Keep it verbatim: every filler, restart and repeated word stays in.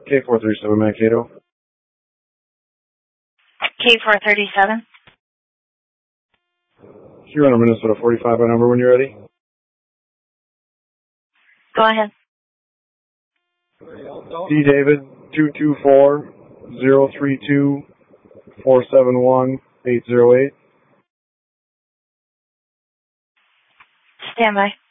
K four thirty-seven, Mankato. K four thirty-seven. Huron, Minnesota forty-five by number when you're ready. Go ahead. D. David, two two four, zero three two, four seven one, eight zero eight. Stand by.